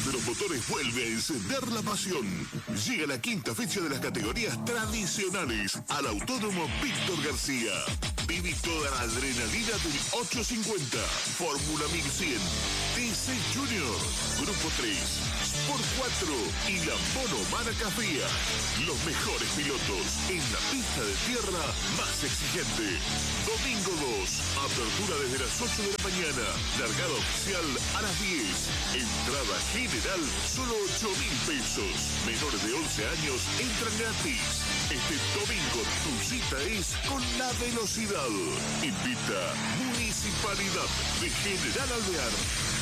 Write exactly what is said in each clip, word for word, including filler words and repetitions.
de los motores vuelve a encender la pasión. Llega la quinta fecha de las categorías tradicionales al Autódromo Víctor García. Viví toda la adrenalina del ochocientos cincuenta, Fórmula mil cien, T C Junior, Grupo tres, Sport cuatro y la Monomana Fría. Los mejores pilotos en la pista de tierra más exigente. Domingo dos, apertura desde las ocho de la mañana, largada oficial a las diez. Entrada general solo ocho mil pesos. Menores de once años entran gratis. Este domingo tu cita es con la velocidad. Invita Municipalidad de General Alvear.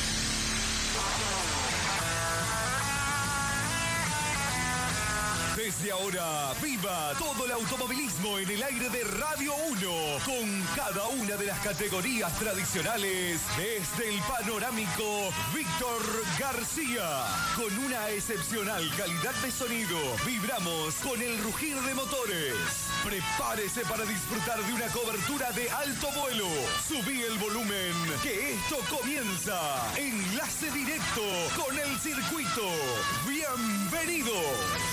Desde ahora, viva todo el automovilismo en el aire de Radio uno, con cada una de las categorías tradicionales desde el panorámico Víctor García. Con una excepcional calidad de sonido, vibramos con el rugir de motores. Prepárese para disfrutar de una cobertura de alto vuelo. Subí el volumen, que esto comienza. Enlace directo con el circuito. Bienvenidos.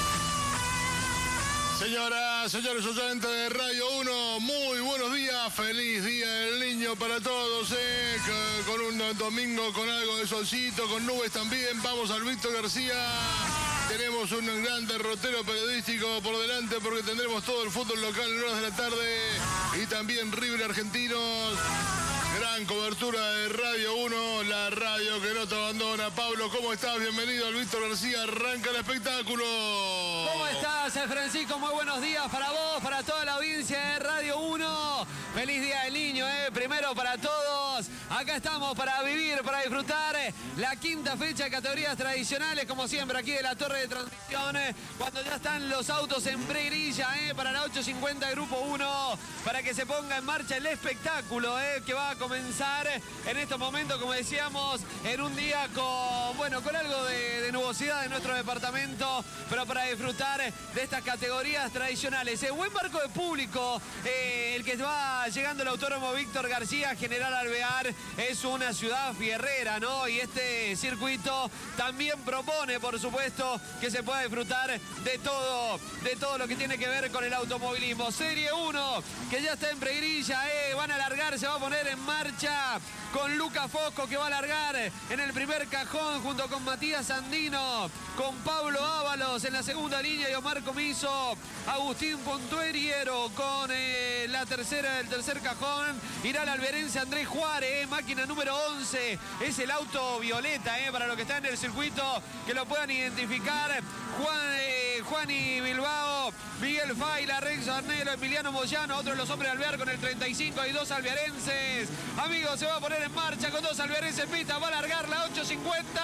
Señoras, señores oyentes de Radio uno, muy buenos días, feliz Día del Niño para todos, eh, con un domingo con algo de solcito, con nubes también. Vamos al Víctor García, tenemos un gran derrotero periodístico por delante porque tendremos todo el fútbol local en horas de la tarde y también River Argentinos. Gran cobertura de Radio uno, la radio que no te abandona. Pablo, ¿cómo estás? Bienvenido al Víctor García, arranca el espectáculo. ¿Cómo estás, Francisco? Muy buenos días para vos, para toda la audiencia de Radio uno. Feliz Día del Niño, ¿eh? Primero para todos. Acá estamos para vivir, para disfrutar la quinta fecha de categorías tradicionales, como siempre, aquí de la Torre de Transmisión, ¿eh? Cuando ya están los autos en pregrilla, ¿eh? Para la ochocientos cincuenta Grupo uno, para que se ponga en marcha el espectáculo, ¿eh? Que va a comenzar en estos momentos, como decíamos, en un día con, bueno, con algo de, de nubosidad en nuestro departamento, pero para disfrutar de estas categorías tradicionales. Eh, buen marco de público, eh, el que va llegando el Autódromo Víctor García, General Alvear, es una ciudad fierrera, ¿no? Y este circuito también propone, por supuesto, que se pueda disfrutar de todo, de todo lo que tiene que ver con el automovilismo. Serie uno, que ya está en pregrilla, eh, van a largar, se va a poner en marcha con Lucas Fosco, que va a largar en el primer cajón junto con Matías Andino, con Pablo Ábalos en la segunda línea y Omar Comiso, Agustín Pontueriero con eh, la tercera, el tercer cajón, irá el alberense Andrés Juárez, eh, máquina número once, es el auto violeta, eh, para los que están en el circuito, que lo puedan identificar. Juan, eh, Juan y Bilbao, Miguel Faila, Renzo Arnelo, Emiliano Moyano, otro de los hombres de Alvear con el treinta y cinco, hay dos alvearenses. Amigos, se va a poner en marcha con dos alvearenses en pista, va a largar la ochocientos cincuenta.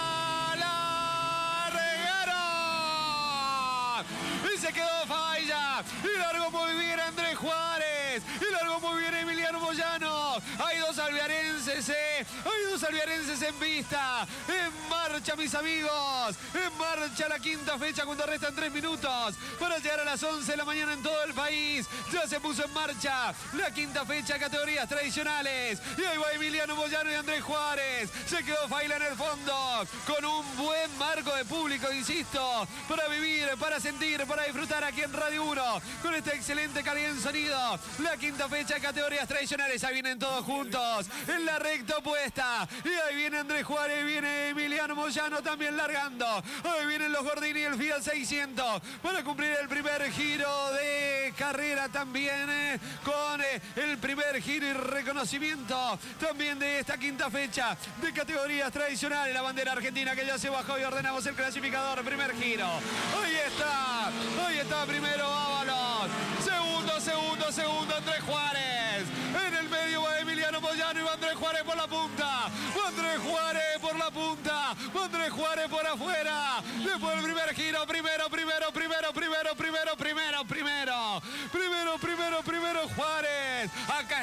¡La regaron! Y se quedó Faila, y largó muy bien Andrés Juárez, y largó muy bien Emiliano Moyano. Hay dos alvearenses, eh. Hay dos alvearenses en pista. En marcha, mis amigos. En marcha la quinta fecha cuando restan tres minutos para llegar a las once de la mañana en todo el país. Ya se puso en marcha la quinta fecha de categorías tradicionales. Y ahí va Emiliano Moyano y Andrés Juárez. Se quedó Faila en el fondo con un buen marco de público, insisto, para vivir, para sentir, para disfrutar aquí en Radio uno con esta excelente calidad en sonido. La quinta fecha de categorías tradicionales. Ahí vienen todos juntos en la recta opuesta. Y ahí viene Andrés Juárez, viene Emiliano Moyano también largando. Ahí vienen los Gordini y el Fiat seiscientos para cumplir el primer giro de carrera también, eh, con eh, el primer giro y reconocimiento también de esta quinta fecha de categorías tradicionales. La bandera argentina que ya se bajó y ordenamos el clasificador. Primer giro. Ahí está. Ahí está primero Ábalos. Segundo, segundo, segundo Andrés Juárez. En el medio va Emiliano Moyano y va Andrés Juárez por la punta. Va Andrés Juárez por la punta. Va Andrés Juárez por afuera. Después del primer giro. Primero, primero, primero, primero, primero, primero, primero. Primero, primero, primero, Juárez. Acá estoy.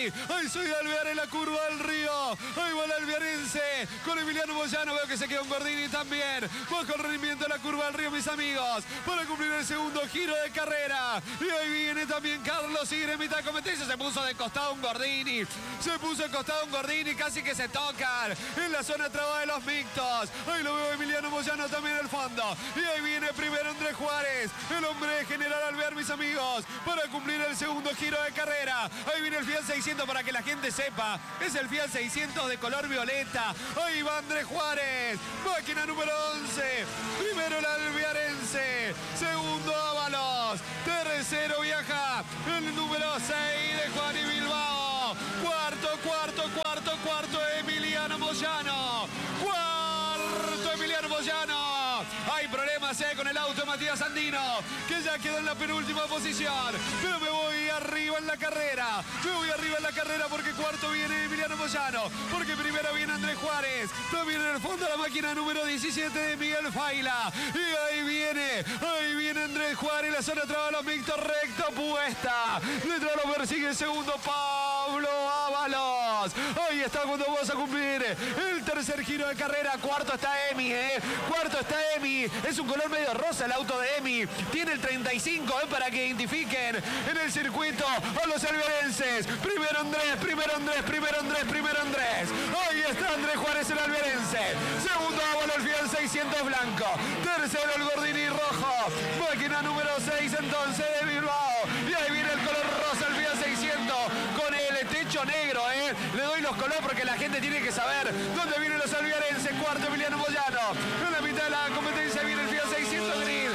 Gordini. Ahí soy de Alvear en la curva del río. Ahí va el alvearense con Emiliano Moyano. Veo que se queda un Gordini también. Bajo el rendimiento de la curva del río, mis amigos, para cumplir el segundo giro de carrera. Y ahí viene también Carlos Sigre en mitad de competencia. Se puso de costado un Gordini. Se puso de costado un Gordini. Casi que se tocan en la zona trabada de los mixtos. Ahí lo veo Emiliano Moyano también en el fondo. Y ahí viene primero Andrés Juárez, el hombre de General Alvear, mis amigos, para cumplir el segundo giro de carrera. Ahí viene el Fiat seiscientos para que la gente sepa. Es el Fiat seiscientos de color violeta. Ahí va Andrés Juárez. Máquina número once. Primero el alvearense. Segundo Ábalos. Tercero viaja el número seis de Juan y Bilbao. Cuarto, cuarto, cuarto, cuarto Emiliano Moyano. Cuarto Emiliano Moyano. Hay problemas eh, con el auto de Matías Sandino, que ya quedó en la penúltima posición. Pero me voy arriba en la carrera. Me voy arriba en la carrera porque cuarto viene Emiliano Moyano. Porque primero viene Andrés Juárez. También en el fondo la máquina número diecisiete de Miguel Faila. Y ahí viene, ahí viene Andrés Juárez. La zona traba los mixtos, recto puesta. Detrás lo persigue el segundo Pablo Ábalos. Ahí está cuando vamos a cumplir el tercer giro de carrera. Cuarto está Emi, eh. Cuarto está Emi. Es un color medio rosa el auto de Emi. Tiene el treinta y cinco, eh, para que identifiquen en el circuito a los alvearenses. Primero Andrés, primero Andrés, primero Andrés, primero Andrés. Ahí está Andrés Juárez, el alvearense. Segundo Ábalos, el Fiat seiscientos blanco. Tercero el Gordini rojo. Máquina número seis entonces de Bilbao. Y ahí viene el color rosa, el Fiat seiscientos con el techo negro, eh. Le doy los colores porque la gente tiene que saber dónde vienen los alvearenses. Cuarto Emiliano Moyano. En la mitad de la competencia viene el Fiat seiscientos gris.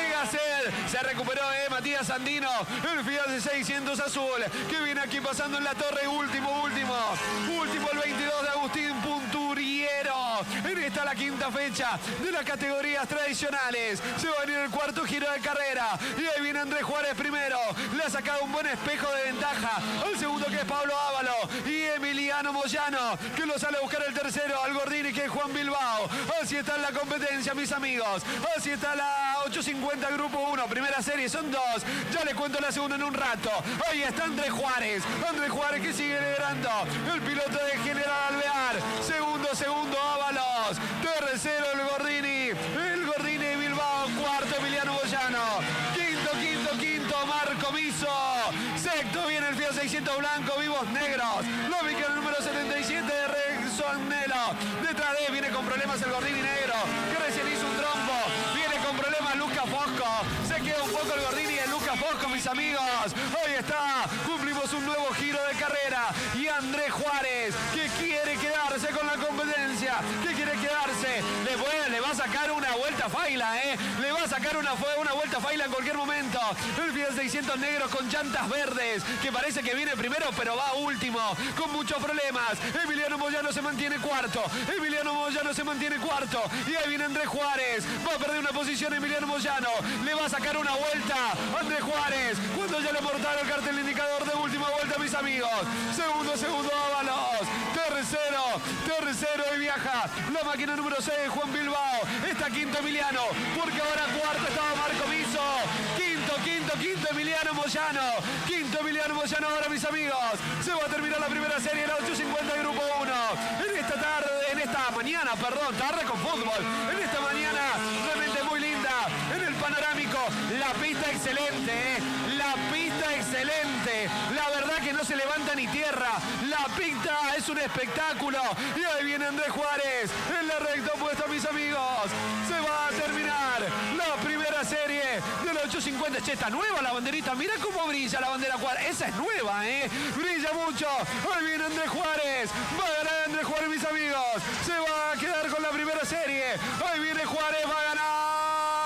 Se recuperó eh, Matías Sandino, el Fiat seiscientos azul, que viene aquí pasando en la torre. Último, último, último el veintidós de Agustín Punturiero. En esta la quinta fecha de las categorías tradicionales. Se va a venir el cuarto giro de carrera. Y ahí viene Andrés Juárez primero. Le ha sacado un buen espejo de ventaja al segundo, que es Pablo Ábalos. Y Emiliano Moyano, que lo sale a buscar el tercero, al Gordini, que es Juan Bilbao. Así está en la competencia, mis amigos. Así está la ochocientos cincuenta Grupo uno. Primera serie, son dos. Ya les cuento la segunda en un rato. Ahí está Andrés Juárez. Andrés Juárez que sigue liderando. El piloto de General Alvear. Segundo, segundo Ábalos. Tercero el Gordini. El Gordini de Bilbao. Cuarto Emiliano Moyano. Quinto, quinto, quinto Marco Miso. Sexto viene el Fiat seiscientos blanco, vivos negros. Lo ubica el número setenta y siete de Rexonelo. Detrás de él viene con problemas el Gordini negro, que recién hizo un trompo. Viene con problemas Lucas Fosco. Se queda un poco el Gordini de Lucas Fosco, mis amigos. Ahí está. Cumplimos un nuevo giro de carrera. Y Andrés Juárez, que quiere quedarse con la competencia. Que quiere quedarse. Le, puede, le va a sacar una vuelta a Faila, ¿eh? Le va a sacar una, una vuelta a Faila en cualquier momento. El Fiat seiscientos negros con llantas verdes, que parece que viene primero, pero va último, con muchos problemas. Emiliano Moyano se mantiene cuarto. Emiliano Moyano se mantiene cuarto. Y ahí viene Andrés Juárez. Va a perder una posición Emiliano Moyano. Le va a sacar una vuelta Andrés Juárez. Cuando ya le portaron el cartel indicador de última vuelta, mis amigos. Segundo, segundo Ábalos. Tercero, tercero y viaja la máquina número seis, Juan Bilbao. Está quinto Emiliano, porque ahora cuarto estaba Marco Miso. Quinto, quinto, quinto Emiliano Moyano. Quinto Emiliano Moyano ahora, mis amigos. Se va a terminar la primera serie, la ochocientos cincuenta Grupo uno. En esta tarde, en esta mañana, perdón, tarde con fútbol. En esta mañana realmente muy linda. En el panorámico, la pista excelente, ¿eh? La pista excelente. La verdad que no se levanta ni tierra. La pista es un espectáculo. Y ahí viene Andrés Juárez en la recta opuesta, mis amigos. Se va a terminar la primera serie de la ochocientos cincuenta. Che, está nueva la banderita. Mira cómo brilla la bandera Juárez. Esa es nueva, ¿eh? Brilla mucho. Ahí viene Andrés Juárez. Va a ganar Andrés Juárez, mis amigos. Se va a quedar con la primera serie. Ahí viene Juárez. Va a ganar.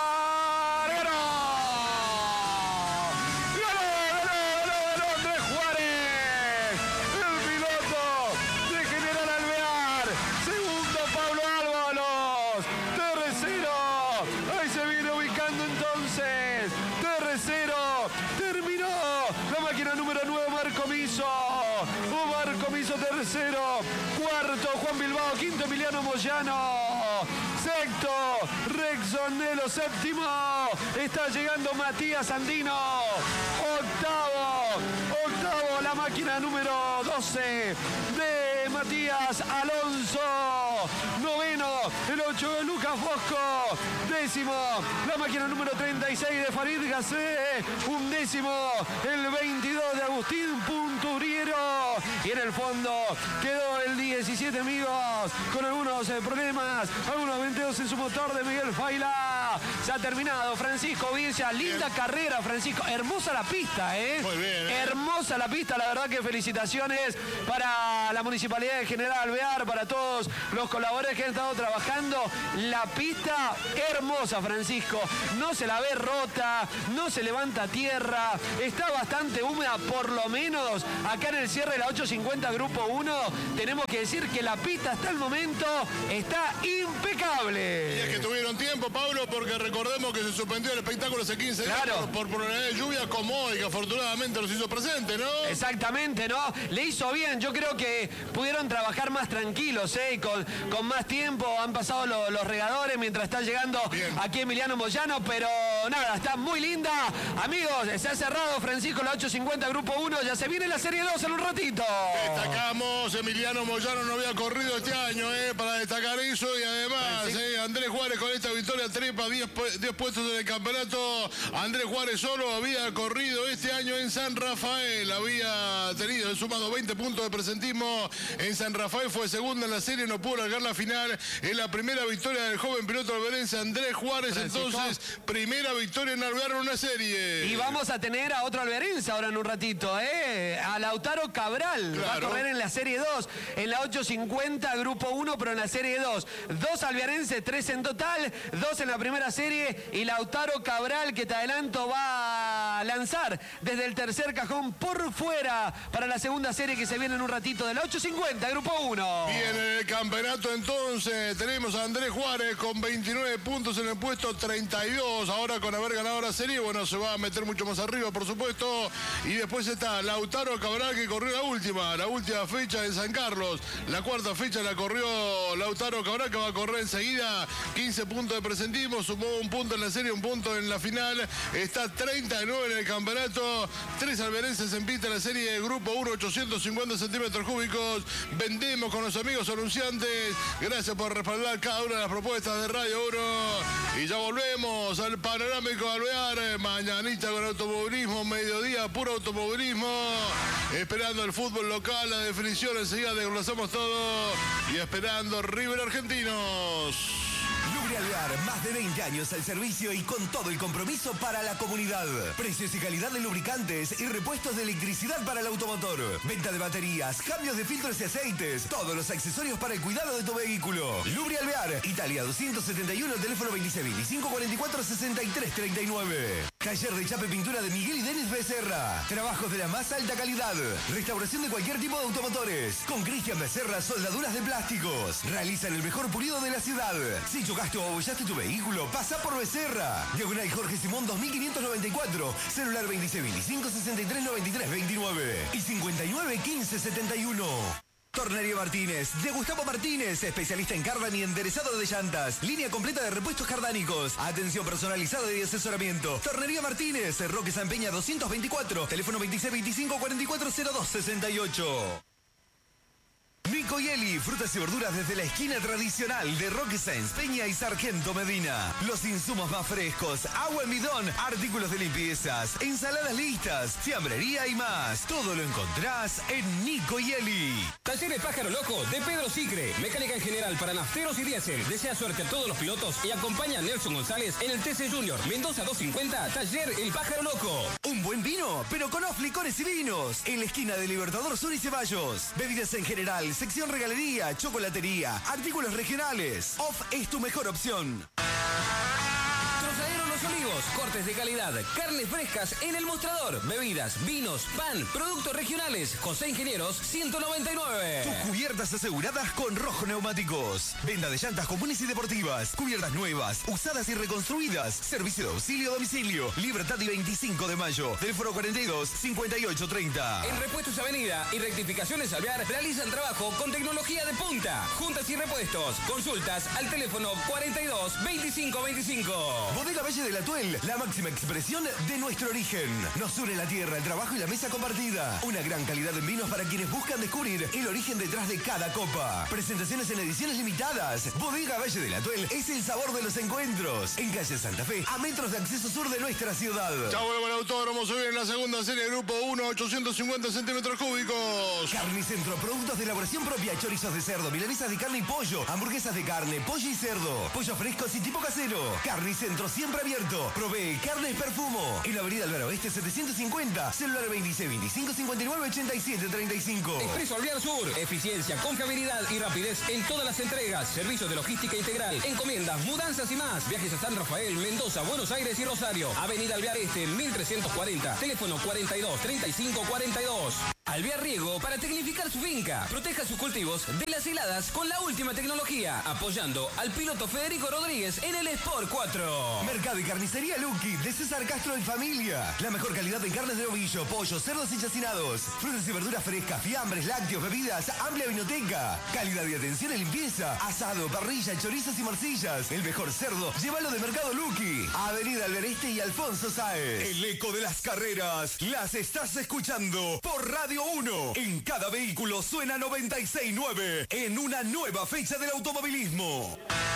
Tercero, cuarto Juan Bilbao, quinto Emiliano Moyano, sexto Rexonelo, séptimo está llegando Matías Sandino, octavo, octavo la máquina máquina número doce de Matías Alonso. Noveno, el ocho de Lucas Fosco. Décimo, la máquina número treinta y seis de Farid Gacé. Undécimo, el veintidós de Agustín Punturiero. Y en el fondo quedó el diecisiete, amigos, con algunos eh, problemas, algunos venteos en su motor de Miguel Faila. Se ha terminado, Francisco Vincia. Linda carrera, Francisco. Hermosa la pista, ¿eh? Muy bien, ¿eh? Hermosa la pista, la verdad que felicitaciones para la Municipalidad de General Alvear, para todos los colaboradores que han estado trabajando. La pista hermosa, Francisco. No se la ve rota, no se levanta tierra, está bastante húmeda, por lo menos acá en el cierre de la ocho cincuenta Grupo uno. Tenemos que decir que la pista hasta el momento está impecable. Y es que tuvieron tiempo, Pablo, porque recordemos que se suspendió el espectáculo hace quince días Claro. por, por problemas de lluvia, como hoy, que afortunadamente los hizo presente, ¿no? Exactamente, ¿no? Le hizo bien. Yo creo que pudieron trabajar más tranquilos, ¿eh? Con, con más tiempo. Han pasado lo- los regadores mientras está llegando Bien. aquí Emiliano Moyano, pero nada, está muy linda. Amigos, se ha cerrado, Francisco, la ocho cincuenta Grupo uno. Ya se viene la Serie dos en un ratito. Destacamos, Emiliano Moyano no había corrido este año, ¿eh? Para destacar eso, y además, ¿eh? Andrés Juárez con esta victoria trepa diez puestos en el campeonato. Andrés Juárez solo había corrido este año en San Rafael, había tenido, sumado veinte puntos de presentismo en San Rafael, fue segundo en la serie, no pudo largar la final. En la primera victoria del joven piloto alberense Andrés Juárez, Francisco. entonces, primera victoria en Alvear en una serie. Y vamos a tener a otro alberense ahora en un ratito, ¿eh? A Lautaro Cabral. Va a Claro. correr en la Serie dos, en la ocho cincuenta Grupo uno, pero en la Serie dos. Dos alberenses, tres en total, dos en la primera serie. Y Lautaro Cabral, que te adelanto, va a lanzar desde el tercer cajón por fuera para la segunda serie que se viene en un ratito de la ocho cincuenta Grupo uno. Bien, en el campeonato entonces tenemos a Andrés Juárez con veintinueve puntos en el puesto treinta y dos, ahora con haber ganado la serie, bueno, se va a meter mucho más arriba, por supuesto. Y después está Lautaro Cabral, que corrió la última, la última fecha en San Carlos. La cuarta fecha la corrió Lautaro Cabral, que va a correr enseguida. quince puntos de presentismo, sumó un punto en la serie, un punto en la final. Está treinta y nueve en el campeonato. Tres alberenses en pista en la serie de Grupo uno, ochocientos cincuenta centímetros cúbicos. Vendemos con los amigos anunciantes. Gracias por respaldar cada una de las propuestas de Radio uno. Y ya volvemos al panorámico de Alvear. Mañanita con automovilismo, mediodía, puro automovilismo. Esperando el fútbol local, la definición, enseguida desglosamos todo. Y esperando River Argentinos. Lubri Alvear, más de veinte años al servicio y con todo el compromiso para la comunidad. Precios y calidad de lubricantes y repuestos de electricidad para el automotor. Venta de baterías, cambios de filtros y aceites. Todos los accesorios para el cuidado de tu vehículo. Lubri Alvear, Italia doscientos setenta y uno, teléfono veintiséis veinticinco cuarenta y cuatro sesenta y tres treinta y nueve. Taller de chape pintura de Miguel y Denis Becerra. Trabajos de la más alta calidad. Restauración de cualquier tipo de automotores. Con Cristian Becerra, soldaduras de plásticos. Realizan el mejor pulido de la ciudad. Si chocaste o abollaste tu vehículo, pasa por Becerra. Diagonal Jorge Simón dos mil quinientos noventa y cuatro. Celular veintiséis veinticinco sesenta y tres noventa y tres veintinueve y cincuenta y nueve quince setenta y uno. Tornería Martínez, de Gustavo Martínez, especialista en cardan y enderezado de llantas. Línea completa de repuestos cardánicos. Atención personalizada y asesoramiento. Tornería Martínez, Roque San Peña doscientos veinticuatro, teléfono veintiséis veinticinco cuarenta y cuatro cero dos sesenta y ocho. Nico y Eli, frutas y verduras desde la esquina tradicional de Roque Sáenz Peña y Sargento Medina. Los insumos más frescos, agua en bidón, artículos de limpiezas, ensaladas listas, fiambrería y más. Todo lo encontrás en Nico y Eli. Talleres Pájaro Loco de Pedro Sicre. Mecánica en general para nafteros y diésel. Desea suerte a todos los pilotos y acompaña a Nelson González en el T C Junior. Mendoza doscientos cincuenta, Taller El Pájaro Loco. Un buen vino, pero con off licores y vinos. En la esquina de Libertador Sur y Ceballos. Bebidas en general, sección regalería, chocolatería, artículos regionales. Off es tu mejor opción. Trozadero Los Olivos, cortes de calidad, carnes frescas en el mostrador, bebidas, vinos, pan, productos regionales. José Ingenieros ciento noventa y nueve. Tus cubiertas aseguradas con Rojo Neumáticos. Venta de llantas comunes y deportivas. Cubiertas nuevas, usadas y reconstruidas. Servicio de auxilio a domicilio. Libertad y veinticinco de mayo. Teléfono cuarenta y dos, cincuenta y ocho treinta. En Repuestos Avenida y Rectificaciones Alvear realizan trabajo con tecnología de punta. Juntas y repuestos. Consultas al teléfono cuarenta y dos, veinticinco veinticinco. Bodega Valle de la Tuer Atuel, la máxima expresión de nuestro origen. Nos une la tierra, el trabajo y la mesa compartida. Una gran calidad en vinos para quienes buscan descubrir el origen detrás de cada copa. Presentaciones en ediciones limitadas. Bodega Valle del Atuel es el sabor de los encuentros. En calle Santa Fe, a metros de acceso sur de nuestra ciudad. Ya vuelvo al autódromo, se viene en la segunda serie, grupo uno, ochocientos cincuenta centímetros cúbicos. Carnicentro, productos de elaboración propia, chorizos de cerdo, milanesas de carne y pollo, hamburguesas de carne, pollo y cerdo, pollos frescos y tipo casero. Carnicentro siempre abierto. Provee carne y perfumo. En la avenida Alvar Oeste setecientos cincuenta, celular veintiséis veinticinco cincuenta y nueve ochenta y siete treinta y cinco. Expreso Alvear Sur, eficiencia, confiabilidad y rapidez en todas las entregas. Servicios de logística integral, encomiendas, mudanzas y más. Viajes a San Rafael, Mendoza, Buenos Aires y Rosario. Avenida Alvear Este, mil trescientos cuarenta. Teléfono cuarenta y dos treinta y cinco cuarenta y dos. Alvear Riego para tecnificar su finca. Proteja sus cultivos de las heladas con la última tecnología. Apoyando al piloto Federico Rodríguez en el Sport cuatro. Mercado y carnicería Lucky de César Castro y familia. La mejor calidad en carnes de ovillo, pollo, cerdos y chacinados. Frutas y verduras frescas, fiambres, lácteos, bebidas, amplia vinoteca. Calidad y atención en limpieza. Asado, parrilla, chorizos y morcillas. El mejor cerdo, llévalo de Mercado Lucky. Avenida Alvear Este y Alfonso Sáez. El eco de las carreras las estás escuchando por Radio uno. En cada vehículo suena noventa y seis nueve en una nueva fecha del automovilismo.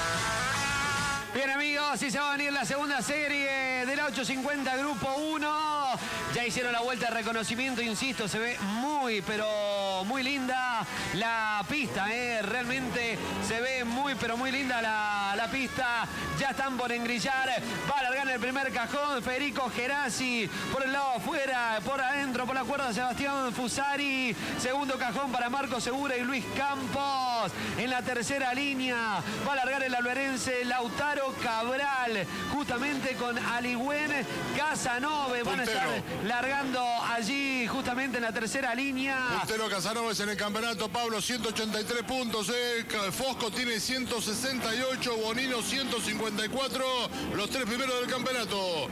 Bien, amigos, y se va a venir la segunda serie de la ochocientos cincuenta Grupo uno. Ya hicieron la vuelta de reconocimiento, insisto, se ve muy, pero muy linda la pista, ¿eh? Realmente se ve muy, pero muy linda la, la pista. Ya están por engrillar, va a alargar en el primer cajón Federico Gerasi, por el lado afuera, por adentro, por la cuerda Sebastián Fusari. Segundo cajón para Marco Segura y Luis Campos. En la tercera línea va a alargar el alberense Lautaro Cabral, justamente con Aligüen Casanove. Van a estar largando allí justamente en la tercera línea. Puntero Casanove en el campeonato, Pablo, ciento ochenta y tres puntos. Eh. Fosco tiene ciento sesenta y ocho, Bonino ciento cincuenta y cuatro, los tres primeros del campeonato.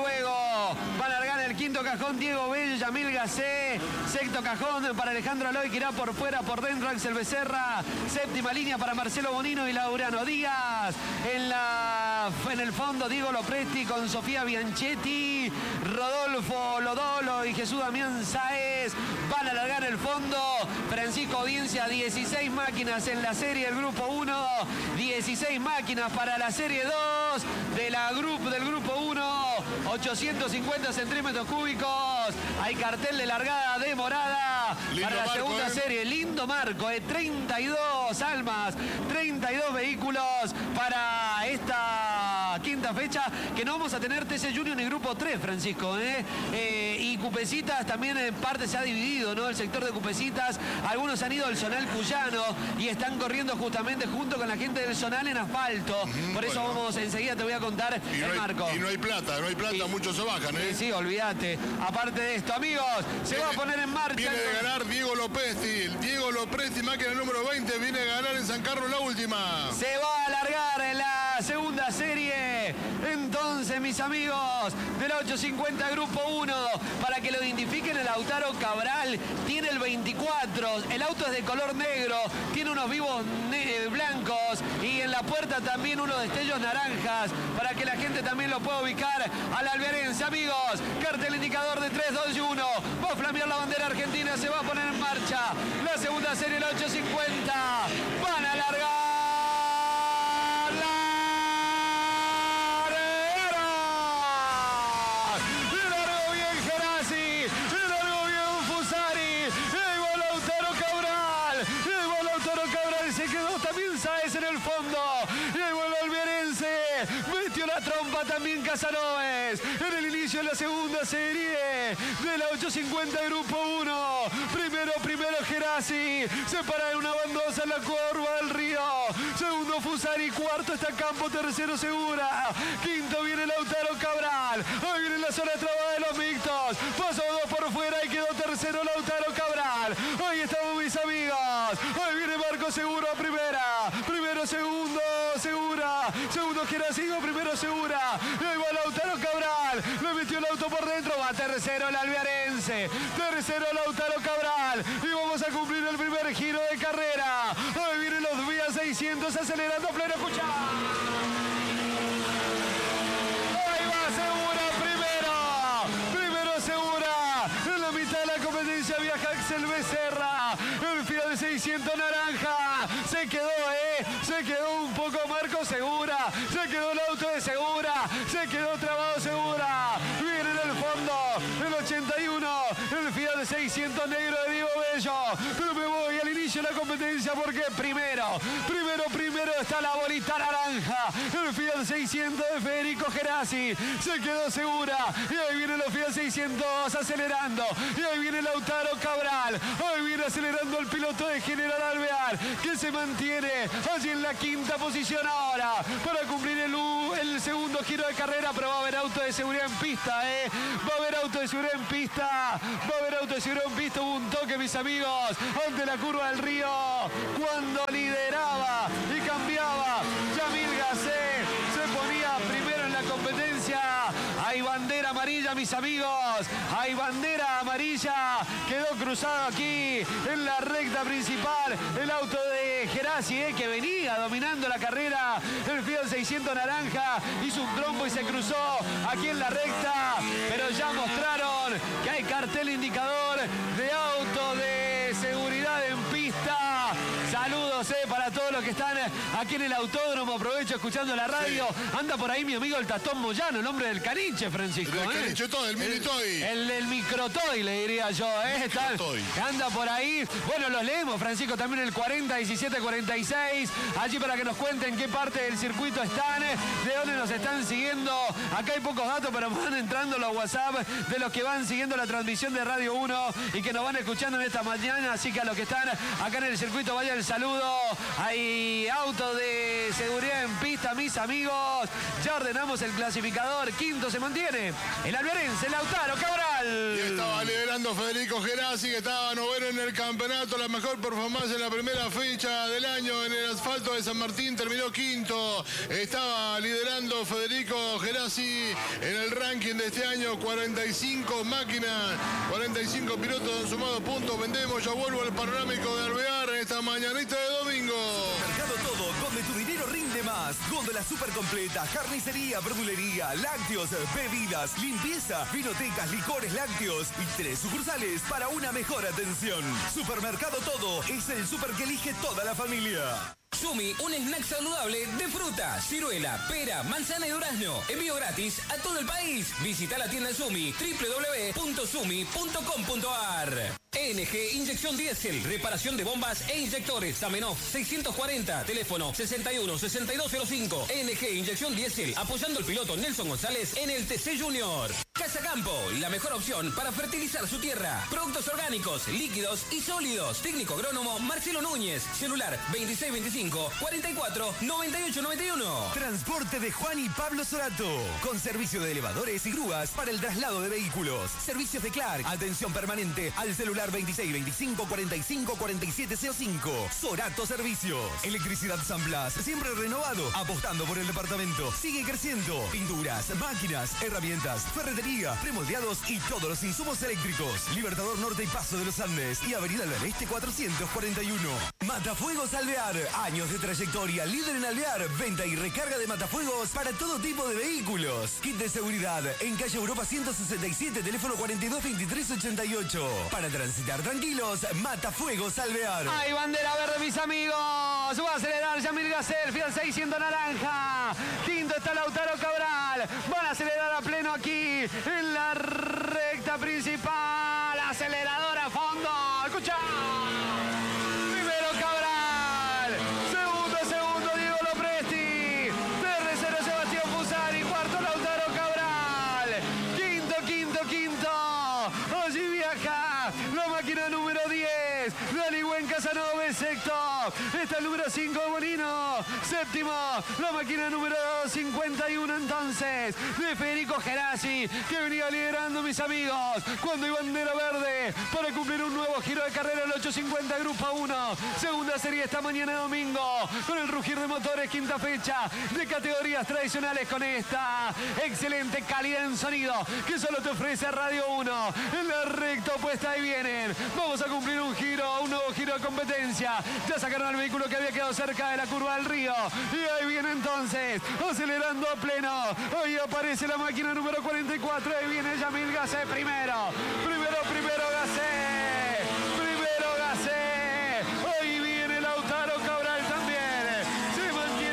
Luego va a largar el quinto cajón Diego Bello, Yamil Gacé. Sexto cajón para Alejandro Aloy, que irá por fuera, por dentro Axel Becerra. Séptima línea para Marcelo Bonino y Laureano Díaz. En la En el fondo, Diego Lopresti con Sofía Bianchetti, Rodolfo Lodolo y Jesús Damián Sáez van a alargar el fondo. Francisco Audiencia, dieciséis máquinas en la serie del Grupo uno, dieciséis máquinas para la serie dos de la grupo, del Grupo uno, ochocientos cincuenta centímetros cúbicos. Hay cartel de largada de morada Lindo para la marco, segunda eh. serie. Lindo marco, eh. treinta y dos almas, treinta y dos vehículos para esta quinta fecha, que no vamos a tener T C Junior ni Grupo tres, Francisco, ¿eh? Eh, y Cupecitas también en parte se ha dividido, ¿no? El sector de Cupecitas, algunos han ido al Zonal Cuyano y están corriendo justamente junto con la gente del Zonal en asfalto. Uh-huh, Por eso bueno. vamos, enseguida te voy a contar Y el no, hay, marco. y no hay plata, no hay plata, Y- muchos se bajan, ¿eh? Sí, sí, olvídate. Aparte de esto, amigos, se va a poner en marcha. Viene de ganar Diego Lopresti. Diego Lopresti, máquina número veinte, viene a ganar en San Carlos la última. Se va a alargar en la segunda serie. Entonces, mis amigos, del ochocientos cincuenta Grupo uno, para que lo identifiquen, el Lautaro Cabral tiene el veinticuatro. El auto es de color negro, tiene unos vivos ne- blancos y en la puerta también unos destellos naranjas, para que la gente también lo pueda ubicar al alberense. Amigos, cartel indicador de tres, dos y uno. Va a flamear la bandera argentina, se va a poner en marcha la segunda serie del ochocientos cincuenta. Van a alargar. También Casanoves en el inicio de la segunda serie de la ochocientos cincuenta Grupo uno. Primero, primero Gerasi, se para en una bandosa en la curva del río. Segundo Fusari, cuarto está Campo, tercero Segura. Quinto viene Lautaro Cabral. Hoy viene la zona trabada de los mixtos. Pasó dos por fuera y quedó tercero Lautaro Cabral. Hoy estamos, mis amigos. Hoy viene Marco Seguro a primera. Primero, segundo, Segura. Segundo Gerasi, primero Segura. Ahí va Lautaro Cabral, le metió el auto por dentro, va tercero el alvearense, tercero Lautaro Cabral, y vamos a cumplir el primer giro de carrera. Ahí vienen los Vía seiscientos acelerando pleno, escucha. Ahí va Segura. quedó un poco Marco Segura. Se quedó el auto de Segura. Se quedó trabado Segura. Viene en el fondo el ochenta y uno. El Fiat seiscientos negro de Diego Bello. Pero me voy al inicio de la competencia porque primero, primero, primero está la bolita naranja. El Fiat seiscientos de Federico Gerasi. Se quedó Segura. Y ahí viene los Fiat seiscientos acelerando. Y ahí viene Lautaro Cabral. Ahí viene acelerando el piloto de General Alvear, que se mantiene allí en la quinta posición ahora para cumplir el, el segundo giro de carrera. Pero va a haber auto de seguridad en pista, ¿eh? Va a haber auto de seguridad en pista. Va a haber auto de seguridad en pista. Hubo un toque, mis amigos, ante la curva del río, cuando lideraba y cambiaba Yamil Gacé. Se ponía primero en la competencia. Hay bandera amarilla, mis amigos. Hay bandera amarilla. Quedó cruzado aquí en la recta principal el auto de Gerasi, eh, que venía dominando la carrera. El Fiat seiscientos naranja hizo un trompo y se cruzó aquí en la recta. Pero ya mostraron que hay cartel indicador de auto de seguridad en pista. Saludos eh, para todos los que están aquí en el autódromo. Aprovecho escuchando la radio. Sí. Anda por ahí mi amigo el Tatón Moyano, el hombre del caniche, Francisco. El ¿eh? caniche toy, el mini toy. El, el microtoy, le diría yo. ¿eh? Está, anda por ahí. Bueno, los leemos, Francisco, también el cuarenta, diecisiete, cuarenta y seis. Allí para que nos cuenten qué parte del circuito están, de dónde nos están siguiendo. Acá hay pocos datos, pero van entrando los WhatsApp de los que van siguiendo la transmisión de Radio uno y que nos van escuchando en esta mañana. Así que a los que están acá en el circuito, vaya el saludo. Hay auto de seguridad en pista, mis amigos. Ya ordenamos el clasificador. Quinto se mantiene el alberense Lautaro Cabral. Y estaba liderando Federico Gerasi, que estaba noveno en el campeonato. La mejor performance en la primera fecha del año en el asfalto de San Martín. Terminó quinto. Estaba liderando Federico Gerasi en el ranking de este año. cuarenta y cinco máquinas, cuarenta y cinco pilotos han sumado puntos. Vendemos. Ya vuelvo al panorámico de Alvear en esta mañanita de domingo. Mercado Todo, donde tu dinero rinde más. Góndola super completa, carnicería, verdulería, lácteos, bebidas, limpieza, vinotecas, licores lácteos y tres sucursales para una mejor atención. Supermercado Todo es el super que elige toda la familia. Sumi, un snack saludable de fruta, ciruela, pera, manzana y durazno. Envío gratis a todo el país. Visita la tienda Sumi, doble u doble u doble u punto sumi punto com punto a r. E N G Inyección Diésel, reparación de bombas e inyectores. Zamenhof seiscientos cuarenta, teléfono sesenta y uno, sesenta y dos cero cinco. E N G Inyección Diésel, apoyando al piloto Nelson González en el T C Junior. Casa Campo, la mejor opción para fertilizar su tierra. Productos orgánicos, líquidos y sólidos. Técnico agrónomo Marcelo Núñez. Celular veintiséis veinticinco, cuarenta y cuatro, noventa y ocho noventa y uno. Transporte de Juan y Pablo Sorato. Con servicio de elevadores y grúas para el traslado de vehículos. Servicios de Clark. Atención permanente al celular veintiséis veinticinco, cuarenta y cinco, cuarenta y siete cero cinco. Sorato Servicios. Electricidad San Blas. Siempre renovado. Apostando por el departamento. Sigue creciendo. Pinturas, máquinas, herramientas, ferretería, premoldeados y todos los insumos eléctricos. Libertador Norte y Paso de los Andes. Y Avenida del Este cuatrocientos cuarenta y uno. Matafuegos Alvear. Años de trayectoria. Líder en alvear. Venta y recarga de matafuegos para todo tipo de vehículos. Kit de seguridad. En calle Europa ciento sesenta y siete. Teléfono cuarenta y dos veintitrés ochenta y ocho. Para transitar tranquilos. Matafuegos Alvear. ¡Ay, bandera verde, mis amigos! Va a acelerar Yamil Gacé, Fiat seiscientos naranja. Quinto está Lautaro Cabral. Van a acelerar a pleno aquí en la recta principal. Acelerador a fondo. ¡Escucha! Primero Cabral. Segundo, segundo Diego Lopresti. Tercero Sebastián Fusari. Cuarto Lautaro Cabral. Quinto, quinto, quinto. Allí viaja la máquina número diez. Dali Buen Casanova, sexto. Está el número cinco, Bonino. Séptimo, la máquina número cincuenta y uno entonces, de Federico Gerasi, que venía liderando, mis amigos, cuando hay bandera verde para cumplir un nuevo giro de carrera, el ochocientos cincuenta Grupo uno. Segunda serie esta mañana domingo, con el rugir de motores, quinta fecha de categorías tradicionales con esta excelente calidad en sonido que solo te ofrece Radio uno. En la recta opuesta, ahí vienen. Vamos a cumplir un giro, un nuevo giro de competencia. Ya sacaron al vehículo que había quedado cerca de la curva del río. Y ahí viene entonces, acelerando a pleno. Ahí aparece la máquina número cuarenta y cuatro. Ahí viene Yamil Gacé primero. Primero, primero Gacé. Primero Gacé. Ahí viene Lautaro Cabral también. Se mantiene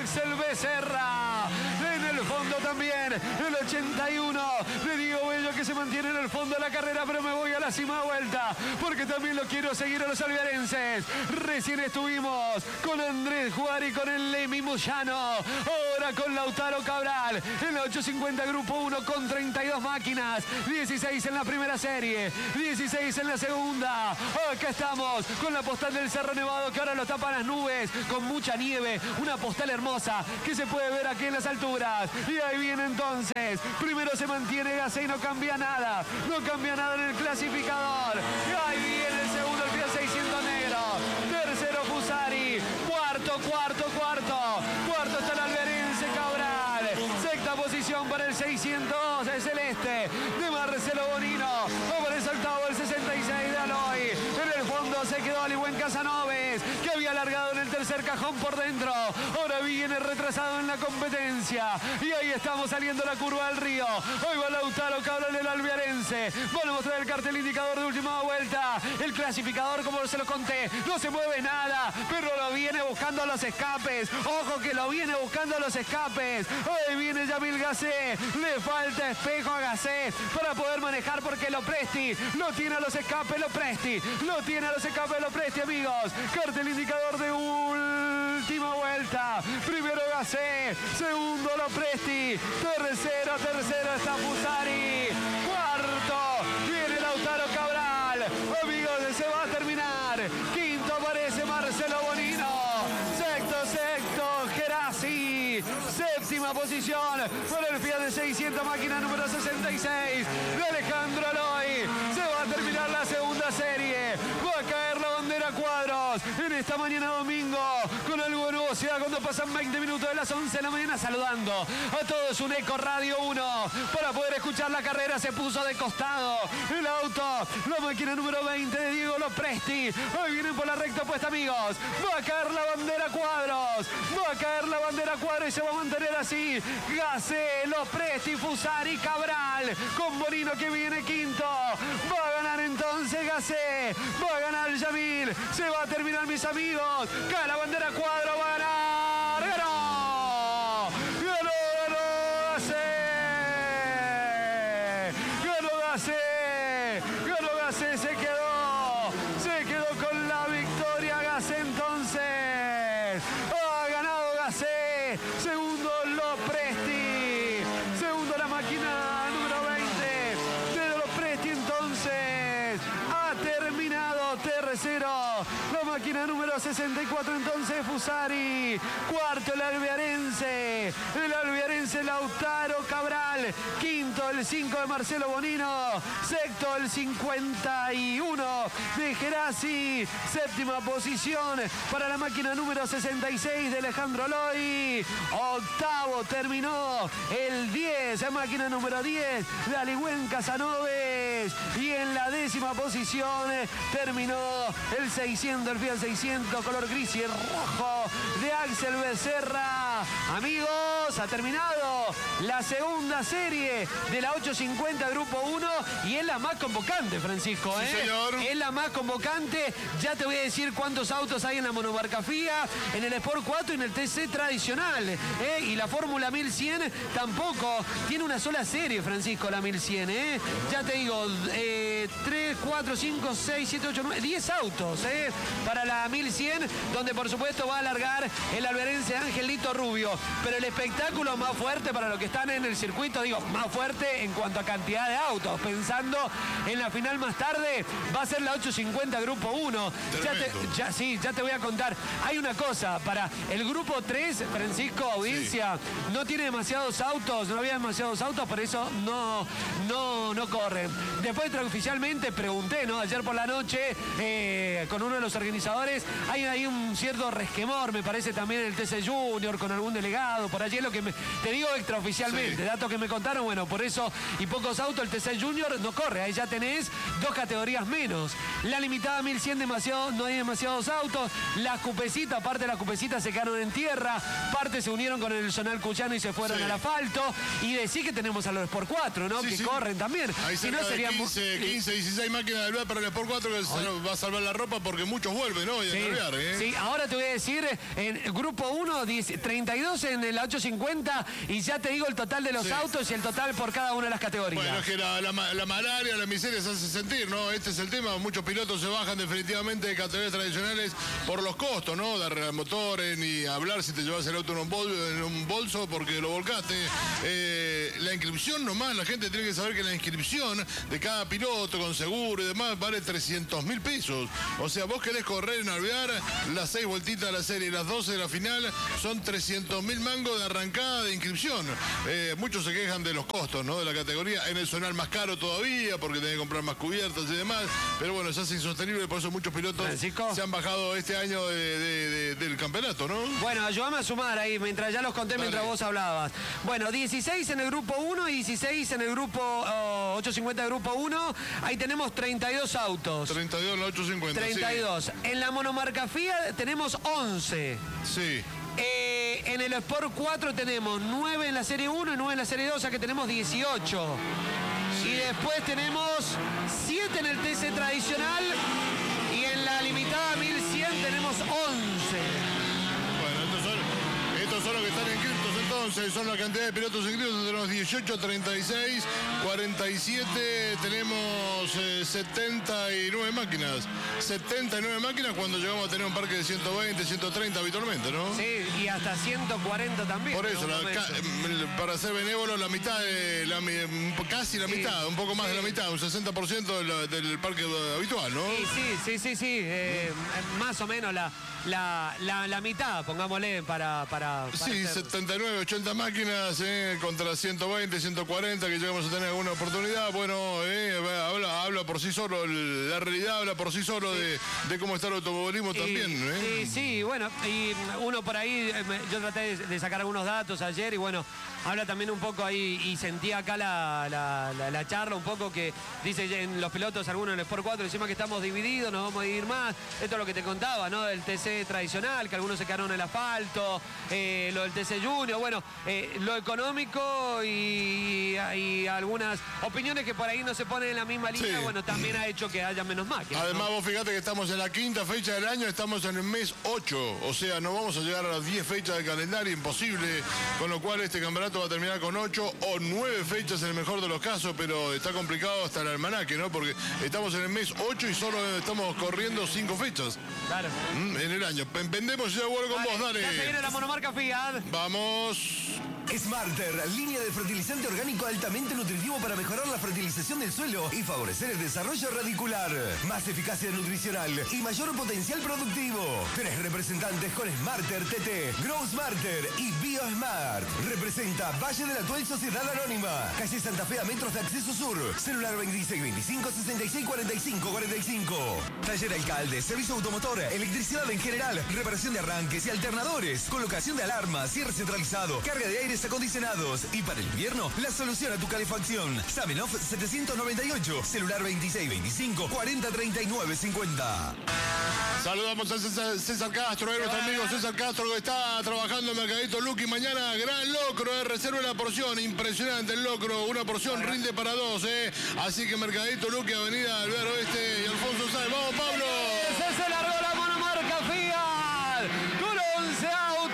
Axel Becerra. En el fondo también el ochenta y uno de Diego Bello, que se mantiene en el fondo de la carrera, pero me voy a la cima vuelta porque también lo quiero seguir a los alviarenses. Recién estuvimos con Andrés Juárez y con el Lemi Moyano, ahora con Lautaro Cabral en la ochocientos cincuenta Grupo uno con treinta y dos máquinas, dieciséis en la primera serie, dieciséis en la segunda. Acá estamos con la postal del Cerro Nevado, que ahora lo tapan las nubes con mucha nieve, una postal hermosa que se puede ver aquí en las alturas. Y ahí viene entonces, primero se mantiene Gasé y no cambia nada, no cambia nada en el clasificador. Y ahí viene el segundo, el Fiat seiscientos negro, tercero Fusari, cuarto, cuarto, cuarto, cuarto está el alberense Cabral, sexta posición para el seiscientos el celeste de Marcelo Bonino, aparece octavo el sesenta y seis de Aloy, en el fondo se quedó Aliwen Casanoves, que había largado en el tercer cajón por dentro, ahora viene retrasado en la competencia, y ahí estamos saliendo la curva del río. Hoy va Lautaro Cabral, el albiarense, van a mostrar el cartel indicador de última vuelta, el clasificador, como se lo conté, no se mueve nada, pero lo viene buscando a los escapes, ojo que lo viene buscando a los escapes. Hoy viene Yamil Gasé, le falta espejo a Gasé para poder manejar, porque lo Presti lo tiene a los escapes, lo Presti lo tiene a los escapes, lo Presti, amigos. Cartel indicador de última vuelta, primero Gasé, segundo lo Presti, tercero, tercero está Fusari, cuarto viene Lautaro Cabral, amigos, se va a terminar, quinto aparece Marcelo Bonino, sexto, sexto Gerasi, séptima posición para el Fiat de seiscientos, máquina número sesenta y seis de Alejandro Aloy. Se va a terminar la segunda serie, va a caer la bandera cuadros en esta mañana domingo con algo nuevo. Se da cuando pasan veinte minutos de las once de la mañana, saludando a todos. Un Eco Radio uno para poder escuchar la carrera, se puso de costado el auto, la máquina número veinte de Diego Lopresti. Hoy vienen por la recta opuesta, amigos, va a caer la bandera cuadros, va a caer la bandera cuadros y se va a mantener así Gasé, Lopresti, Fusari, Cabral, con Bonino que viene quinto. Va a ganar entonces Gasé, va a ganar Yamil, se va a terminar, mis amigos, cae la bandera cuadro, va a ganar, ganó, ganó, ganó Gasé, ganó Gasé, ganó Gasé, se quedó, se quedó con la victoria Gasé entonces, ha ganado Gasé, segundo Lopresti, segundo la máquina número veinte de Lopresti entonces, ha terminado tercero la máquina número sesenta y cuatro entonces Fusari, cuarto el albiarense, el albiarense Lautaro Cabral, quinto el cinco de Marcelo Bonino, sexto el cincuenta y uno de Gerasi, séptima posición para la máquina número sesenta y seis de Alejandro Aloy, octavo terminó el diez, la máquina número diez de Aliwen Casanoves, y en la décima posición terminó el seiscientos, el Fiat seiscientos color gris y rojo de Axel Becerra. Amigos, ha terminado la segunda serie de la ochocientos cincuenta Grupo uno y es la más convocante, Francisco, ¿eh? Sí, señor. Es la más convocante. Ya te voy a decir cuántos autos hay en la monomarca F I A, en el Sport cuatro y en el T C tradicional, ¿eh? Y la Fórmula mil cien tampoco tiene una sola serie, Francisco, la mil cien, ¿eh? Ya te digo, eh, tres, cuatro, cinco, seis, siete, ocho, nueve, diez autos, ¿eh? Para la mil cien, donde por supuesto va a alargar el alberense Angelito Rubio. Pero el espectáculo más fuerte para los que están en el circuito, digo, más fuerte en cuanto a cantidad de autos, pensando en la final más tarde, va a ser la ochocientos cincuenta Grupo uno. Ya te, ya, sí, ya te voy a contar. Hay una cosa, para el Grupo tres, Francisco, audiencia, sí, no tiene demasiados autos, no había demasiados autos, por eso no, no, no corren. Después, oficialmente, pregunté, ¿no? Ayer por la noche, eh, con uno de los organizadores, hay ahí un cierto resquemor, me parece, también en el T C Junior, con algún delegado, por allí es lo que me, te digo, extraoficialmente. Sí. Datos que me contaron, bueno, por eso y pocos autos, el T C Junior no corre. Ahí ya tenés dos categorías menos. La limitada mil cien, demasiado, no hay demasiados autos. Las cupecitas, parte de las cupecitas se quedaron en tierra. Parte se unieron con el Zonal Cuyano y se fueron sí. al asfalto. Y decir que tenemos a los Sport cuatro, ¿no? Sí, que sí. corren también. Ahí si no serían quince, quince, dieciséis máquinas del para el Sport cuatro que Hoy. va a salvar la ropa porque muchos vuelven, ¿no? Y sí. Cargar, ¿eh? Sí, ahora te voy a decir, en grupo uno, treinta y dos en la ochocientos cincuenta y ya te digo el total de los sí. autos y el total por cada una de las categorías. Bueno, es que la, la, la malaria, la miseria se hace sentir, ¿no? Este es el tema. Muchos pilotos se bajan definitivamente de categorías tradicionales por los costos, ¿no? De arreglar motores, ni hablar si te llevas el auto en un, bol, en un bolso porque lo volcaste. Eh, la inscripción nomás, la gente tiene que saber que la inscripción de cada piloto con seguro y demás vale trescientos mil pesos. O sea, vos querés correr en Alvear las seis vueltitas de la serie y las doce de la final, son trescientos mil mangos de arrancada de inscripción. Eh, muchos se quejan de los costos, ¿no? De la categoría. En el zonal más caro todavía porque tenés que comprar más cubiertas y demás. Pero bueno, se hace insostenible, por eso muchos pilotos Francisco. se han bajado este año de, de, de, del campeonato, ¿no? Bueno, ayúdame a sumar ahí, mientras ya los conté, Dale. mientras vos hablabas. Bueno, dieciséis en el grupo uno y dieciséis en el grupo oh, ochocientos cincuenta de grupo uno. Ahí tenemos treinta y dos autos. treinta y dos en la ochocientos cincuenta. treinta y dos. Sí. En la monomarca Fiat tenemos once. Sí. Eh, en el Sport cuatro tenemos nueve en la serie uno y nueve en la serie dos, o sea que tenemos dieciocho. Sí. Y después tenemos siete en el T C tradicional y en la limitada mil cien tenemos once. Bueno, estos son, estos son los que están inscritos entonces, son la cantidad de pilotos inscritos, tenemos dieciocho, treinta y seis, cuarenta y siete, tenemos eh, setenta y nueve máquinas. setenta y nueve máquinas cuando llegamos a tener un parque de ciento veinte, ciento treinta habitualmente, ¿no? Sí, y hasta ciento cuarenta también. Por eso, la, ca, para ser benévolo, la mitad, de, la, casi la sí. mitad, un poco más sí. de la mitad, un sesenta por ciento de la, del parque habitual, ¿no? Sí, sí, sí, sí, sí. Eh, más o menos la, la, la, la mitad, pongámosle, para... para, para sí, hacer... setenta y nueve, ochenta máquinas eh, contra ciento veinte, ciento cuarenta, que llegamos a tener alguna oportunidad. Bueno, eh, habla, habla por sí solo, la realidad habla por sí solo sí. de, de cómo está el automovilismo y, también. ¿eh? Sí, sí, bueno, y uno por ahí, yo traté de sacar algunos datos ayer y bueno, habla también un poco ahí, y sentí acá la, la, la, la charla un poco que dice en los pilotos, algunos en el Sport cuatro, encima que estamos divididos, nos vamos a dividir más. Esto es lo que te contaba, ¿no? Del T C tradicional, que algunos se quedaron en el asfalto, eh, lo del T C Junior, bueno, eh, lo económico y, y algunas opiniones que por ahí no se ponen en la misma línea, sí. bueno, también ha hecho que haya menos máquinas. Además, ¿no? vos fíjate que estamos en la quinta fecha del año, estamos en el mes ocho, o sea, no vamos a llegar a las diez fechas del calendario, imposible, con lo cual este campeonato va a terminar con ocho o nueve fechas en el mejor de los casos, pero está complicado hasta el almanaque, ¿no? Porque estamos en el mes ocho y solo estamos corriendo cinco fechas. Claro. Mm, en el año. Vendemos y ya vuelvo con vale, vos, dale. Ya se viene la monomarca Fiat. Vamos. Smarter, línea de fertilizante orgánico altamente nutritivo para mejorar la fertilización del suelo y favorecer el desarrollo radicular. Más eficacia nutricional y mayor potencial productivo. Tres representantes con Smarter T T, Grow Smarter y BioSmart. Representa Valle de la Tuel Sociedad Anónima. Calle Santa Fe a metros de acceso sur. Celular veintiséis veinticinco sesenta y seis cuarenta y cinco cuarenta y cinco. Taller Alcalde, servicio automotor, electricidad en general, reparación de arranques y alternadores, colocación de alarmas, cierre centralizado, carga de aires acondicionados y para el invierno la solución a tu calefacción. Samenov setecientos noventa y ocho, celular veintiséis veinticinco cuarenta treinta y nueve cincuenta. Saludamos a César, César Castro, eh, nuestro amigo César Castro que está trabajando en Mercadito Lucky. Mañana gran locro, eh, reserva una porción, impresionante el locro, una porción rinde para dos, eh. Así que Mercadito Lucky, Avenida Alvear Oeste y Alfonso Sáenz. ¡Vamos, Pablo! Se, se largó la monomarca Fiat con once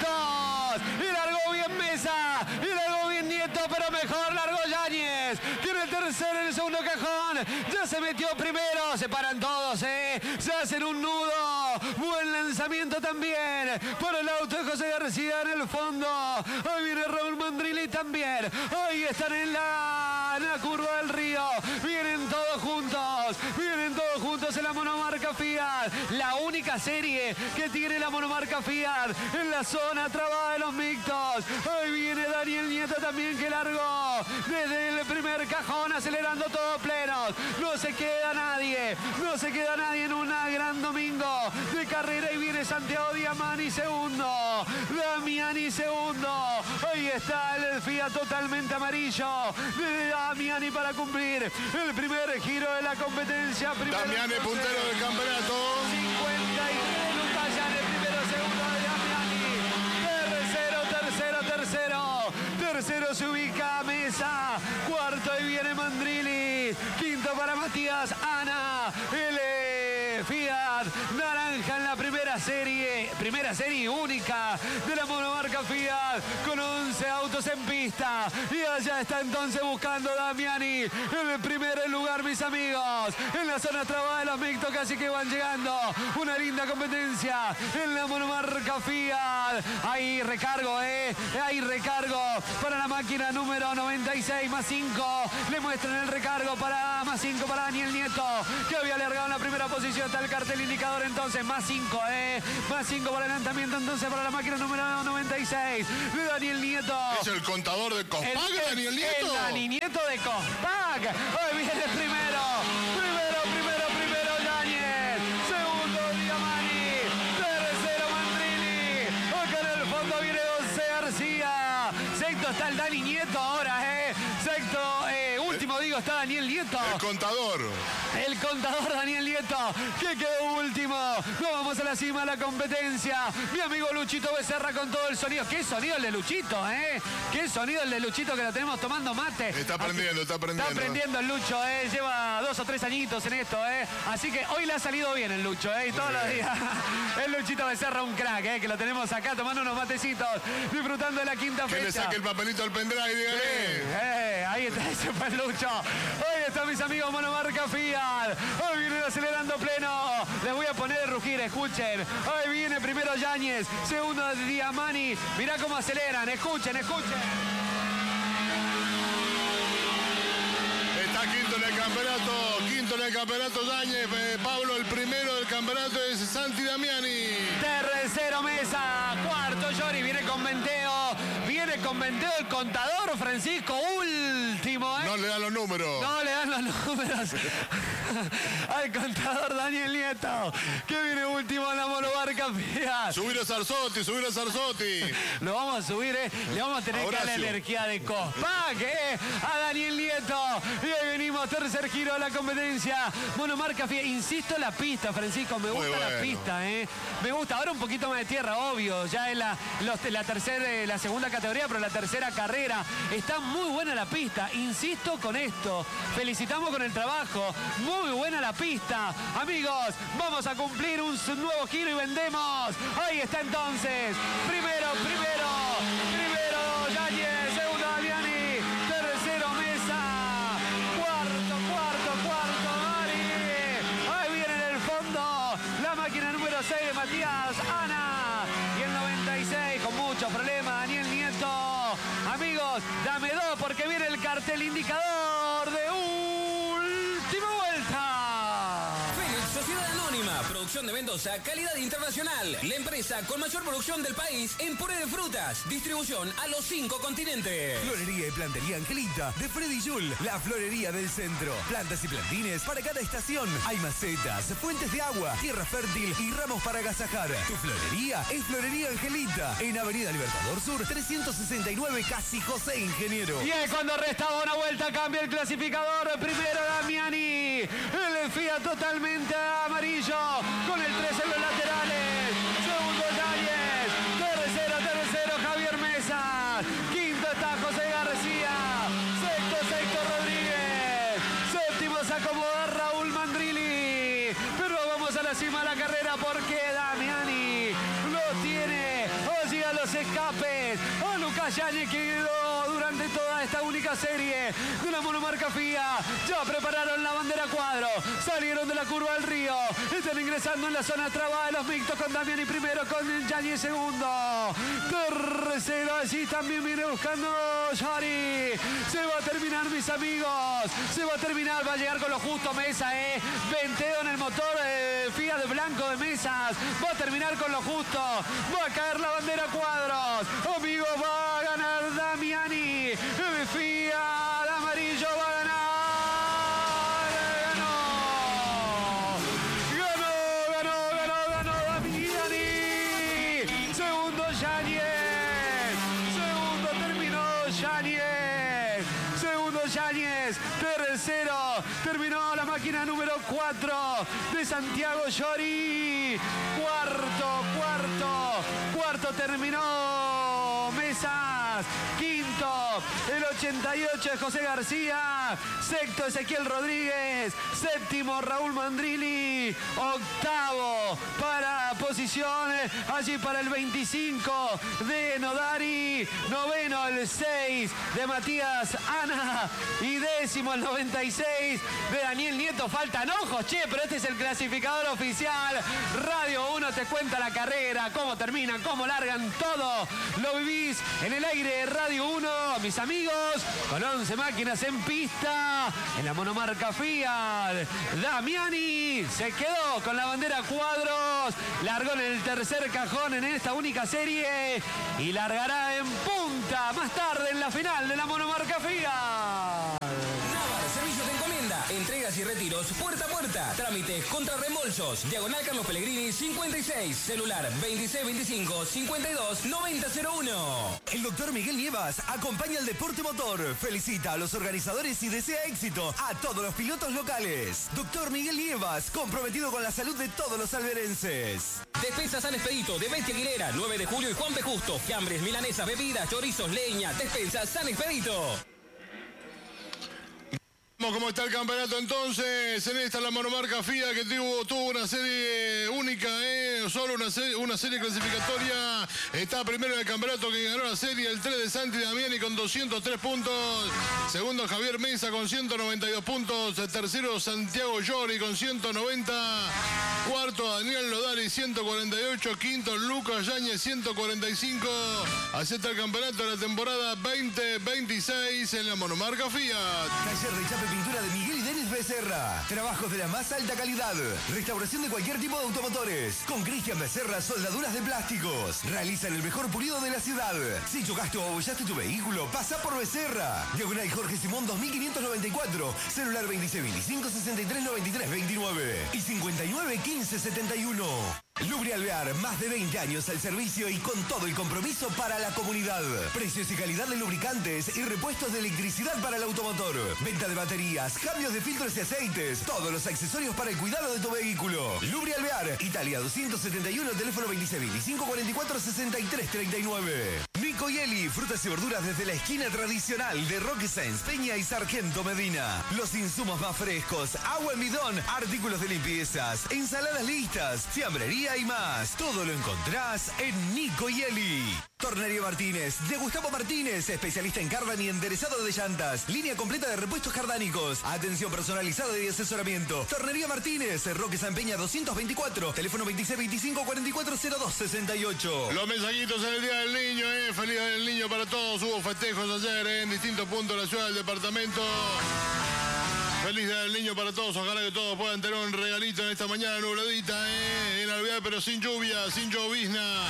autos y largó bien Mesa y largó bien Nieto, pero mejor largó Yáñez. Tiene el tercero en el segundo cajón, ya se metió primero, se paran todos, eh. Se hacen un nudo, buen lanzamiento también por el auto de José García en el fondo. Ahí viene Raúl Mandrilli también. Ahí están en la, en la curva del río. Vienen todos juntos, vienen todos juntos en la monomarca Fiat. La única serie que tiene la monomarca Fiat en la zona trabada de los mixtos. Ahí viene Daniel Nieto también que largó. desde el primer cajón, acelerando todo plenos. No se queda nadie, no se queda nadie en un gran domingo de carrera y viene Santiago Diamani segundo. Damiani segundo. Ahí está el Fiat totalmente amarillo de Damiani para cumplir el primer giro de la competencia. Primero Damiani puntero del campeonato. cincuenta y tres Lucayán, el primero, segundo de Damiani. Tercero, tercero, tercero. Tercero se ubica Mesa. Cuarto ahí viene Mandrilli. Quinto para Matías Ana. El Fiat naranja en la primera serie, primera serie única de la monomarca Fiat, con once autos en pista. Y allá está entonces buscando Damiani en el primer lugar, mis amigos, en la zona trabada de los mixtos, casi que van llegando. Una linda competencia en la monomarca Fiat. Hay recargo, eh, hay recargo para la máquina número noventa y seis, más cinco. Le muestran el recargo para más cinco para Daniel Nieto, que había alargado en la primera posición. Está el cartel indicador entonces, más cinco, eh. Más cinco para adelantamiento entonces para la máquina número noventa y seis de Daniel Nieto. ¿Es el contador de Cospac, Daniel Nieto? El Dani Nieto de Cospac. Hoy viene primero. Primero, primero, primero Daniel. Segundo Diamani. Tercero Mandrilli. Acá en el fondo viene José García. Sexto está el Dani Nieto ahora, eh. Sexto, eh, último digo, está Daniel Nieto. El contador. El contador Daniel Nieto, que quedó último. No vamos a la cima de la competencia. Mi amigo Luchito Becerra con todo el sonido. ¿Qué sonido el de Luchito, eh? ¿Qué sonido el de Luchito, que lo tenemos tomando mate? Está aprendiendo, está aprendiendo. Está aprendiendo el Lucho, eh. Lleva dos o tres añitos en esto, eh. Así que hoy le ha salido bien el Lucho, eh. Y todos los días. El Luchito Becerra, un crack, eh. Que lo tenemos acá tomando unos matecitos, disfrutando de la quinta fecha. Que le saque el papelito al pendrive, dígale. Sí, eh, ahí está, ese fue el Lucho. Hoy están mis amigos monomarca Fiat. Hoy vienen acelerando pleno. Les voy a poner el rugir, escuchen. Hoy viene primero Yáñez, segundo Diamani. Mirá cómo aceleran, escuchen, escuchen. Está quinto en el campeonato, quinto en el campeonato Yáñez. Eh, Pablo, el primero del campeonato es Santi Damiani. Tercero Mesa, cuarto Yori, viene con Venteo. Viene con Venteo el contador Francisco, último, ¿eh? No le dan los números. No le dan los números al contador Daniel Nieto, que viene último en la monomarca Fiat. Subir a Sarzotti, subir a Sarzotti. Lo vamos a subir, ¿eh? Le vamos a tener que dar la energía de Cospac, ¿eh? A Daniel Nieto. Y ahí venimos, tercer giro de la competencia. Monomarca Fiat. Insisto, la pista, Francisco. Me gusta bueno. la pista, ¿eh? Me gusta. Ahora un poquito más de tierra, obvio. Ya es la, los, la tercera, la segunda categoría, pero la tercera carrera. Está muy buena la pista. Insisto con esto. Felicitamos con el trabajo. Muy buena la pista. Amigos, vamos a cumplir un nuevo giro y vendemos. Ahí está entonces. Primero, primero. Primero Yáñez. Segundo Damiani. Tercero Mesa. Cuarto, cuarto, cuarto Mari. Ahí viene en el fondo la máquina número seis de Matías Ana. Y el noventa y seis con muchos problemas Daniel Nieto. Amigos, dame dos porque viene el cartel indicador de última vuelta. Félix, Sociedad Anónima, producción de Mendoza, calidad internacional. La empresa con mayor producción del país en puré de frutas. Distribución a los cinco continentes. Florería y plantería Angelita de Freddy Yul, la florería del centro. Plantas y plantines para cada estación. Hay macetas, fuentes de agua, tierra fértil y ramos para agasajar. Tu florería es Florería Angelita en Avenida Libertador Sur trescientos sesenta y nueve, casi José Ingeniero. Y es cuando resta una vuelta, cambia el clasificador. Primero Damiani, el Fiat totalmente amarillo, con el tres en los laterales. Segundo Yáñez, tercero, tercero Javier Mesa. Quinto está José García. Sexto, sexto Rodríguez. Séptimo se acomoda Raúl Mandrilli. Pero vamos a la cima de la carrera porque Damiani lo tiene. Oye, a los escapes. A Lucas Yáñez, que quedó durante toda esta única serie de la monomarca Fiat. Ya prepararon la bandera cuadro. Salieron de la curva del río. Están ingresando en la zona trabada de los mixtos con Damiani primero, con Yáñez segundo. Tercero, allí también viene buscando Yari. Se va a terminar, mis amigos. Se va a terminar, va a llegar con lo justo Mesa, eh. Venteo en el motor eh, Fiat blanco de Mesas. Va a terminar con lo justo. Va a caer la bandera cuadros. Amigos, va a ganar Damiani. El Fiat Rodríguez. Tercero. Terminó la máquina número cuatro de Santiago Llori. Cuarto, cuarto, cuarto terminó Mesas. Quinto, el ochenta y ocho de José García. Sexto, Ezequiel Rodríguez. Séptimo, Raúl Mandrilli. Octavo para posiciones allí para el veinticinco de Nodari. Noveno, el seis de Matías Ana. Y décimo, el noventa y seis de Daniel Nieto. Faltan ojos, che, pero este es el clasificador oficial. Radio uno te cuenta la carrera, cómo terminan, cómo largan, todo lo vivís en el aire de Radio uno. Mis amigos, con once máquinas en pista, en la monomarca Fiat. Damiani se quedó con la bandera cuadros, largó en el tercer cajón en esta única serie y largará en punta más tarde en la final de la monomarca Fiat. Servicios de encomienda, entregas y retiros puerta a puerta. Trámites contra reembolsos. Diagonal Carlos Pellegrini cincuenta y seis. Celular veintiséis veinticinco cincuenta y dos noventa cero uno. El doctor Miguel Nievas acompaña al deporte motor. Felicita a los organizadores y desea éxito a todos los pilotos locales. Doctor Miguel Nievas, comprometido con la salud de todos los alberenses. Despensa San Expedito de Bestia Aguilera, nueve de julio y Juan P. Justo. Fiambres, milanesas, bebidas, chorizos, leña. Despensa San Expedito. ¿Cómo está el campeonato entonces? En esta la monomarca Fiat que tuvo, tuvo una serie única, ¿eh? Solo una serie, una serie clasificatoria. Está primero en el campeonato que ganó la serie, el tres de Santi Damiani con doscientos tres puntos. Segundo Javier Mesa con ciento noventa y dos puntos. Tercero Santiago Llori con ciento noventa. Cuarto Daniel Lodari ciento cuarenta y ocho. Quinto Lucas Yáñez ciento cuarenta y cinco. Así está el campeonato de la temporada veinte veintiséis en la monomarca Fiat. Taller de Chape Pintura de Miguel y Denis Becerra. Trabajos de la más alta calidad. Restauración de cualquier tipo de automotores. Con Cristian Becerra, soldaduras de plásticos. Realizan el mejor pulido de la ciudad. Si chocaste o abollaste tu vehículo, pasa por Becerra. Diagonal Jorge Simón dos mil quinientos noventa y cuatro. Celular veintiséis veinticinco sesenta y tres noventa y tres veintinueve. Y cincuenta y nueve quince setenta y uno. Lubri Alvear, más de veinte años al servicio y con todo el compromiso para la comunidad. Precios y calidad de lubricantes y repuestos de electricidad para el automotor. Venta de baterías, cambios de filtros y aceites. Todos los accesorios para el cuidado de tu vehículo. Lubri Alvear, Italia doscientos setenta y uno, teléfono veintiséis veinticinco cuarenta y cuatro sesenta y tres treinta y nueve. Nico y Eli, frutas y verduras desde la esquina tradicional de Roque Sáenz Peña y Sargento Medina. Los insumos más frescos, agua en bidón, artículos de limpiezas, ensaladas listas, fiambrería y más. Todo lo encontrás en Nico y Eli. Tornería Martínez, de Gustavo Martínez, especialista en cardan y enderezado de llantas. Línea completa de repuestos cardánicos. Atención personalizada y asesoramiento. Tornería Martínez, Roque San Peña doscientos veinticuatro, teléfono veintiséis veinticinco cuarenta y cuatro cero dos sesenta y ocho. Los mensajitos en el Día del Niño, eh. Feliz Día del Niño para todos. Hubo festejos ayer, eh, en distintos puntos de la ciudad del departamento. Feliz Día del Niño para todos. Ojalá que todos puedan tener un regalito en esta mañana nubladita, eh. En Alvear, pero sin lluvia, sin llovizna.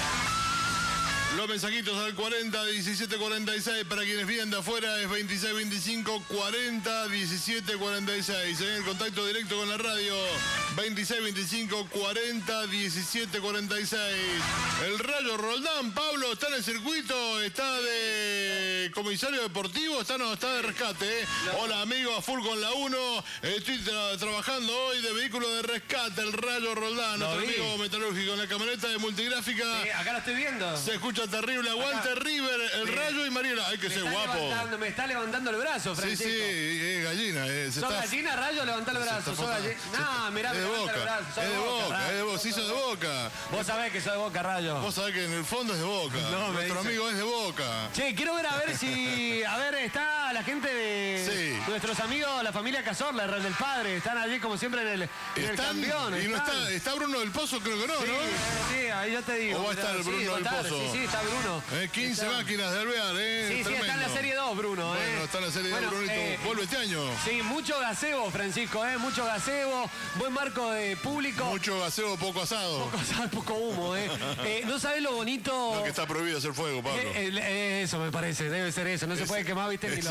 Los mensajitos al cuarenta diecisiete cuarenta y seis para quienes vienen de afuera es veintiséis veinticinco cuarenta diecisiete cuarenta y seis. En el contacto directo con la radio veintiséis veinticinco cuarenta diecisiete cuarenta y seis. El Rayo Roldán, Pablo, está en el circuito, está de comisario deportivo, está, no, está de rescate. ¿eh? Hola amigo, a full con la uno. Estoy tra trabajando hoy de vehículo de rescate, el Rayo Roldán, nuestro amigo metalúrgico en la camioneta de multigráfica. Sí, acá lo estoy viendo. Se escucha terrible. Aguante River, el sí. Rayo y Mariela. Hay que me ser guapo. Me está levantando el brazo, Francisco. Sí, sí, es gallina. Eh, ¿Sos está... gallina, Rayo? Levantá el brazo. ¿Sos gallina? No, mirá, me levanta el brazo. Es de Boca, es de Boca. Sí, sos de Boca. Vos sabés que sos de Boca, Rayo. Vos sabés que en el fondo es de Boca. No, nuestro amigo es de Boca. Che, quiero ver a ver si... A ver, está la gente de... Sí. Nuestros amigos, la familia Cazorla, el del Padre. Están allí como siempre en el, en el campeón. Y no está, está Bruno del Pozo, creo que no, sí, ¿no? Sí, ahí yo te digo. O va a estar el Bruno sí, del Pozo. Sí, sí, está Bruno. Eh, quince está... máquinas de Alvear, ¿eh? Sí, tremendo. Sí, está en la serie dos, Bruno. Bueno, eh. está en la serie bueno, dos, Brunito. Eh, ¿Vuelve este año? Sí, mucho gazebo, Francisco, ¿eh? Mucho gazebo, buen marco de público. Mucho gazebo, poco asado. Poco asado, poco humo, ¿eh? eh no sabés lo bonito... No, que está prohibido hacer fuego, Pablo. Eh, eh, eso me parece, debe ser eso. No ese, se puede quemar, ¿viste? Ese lo...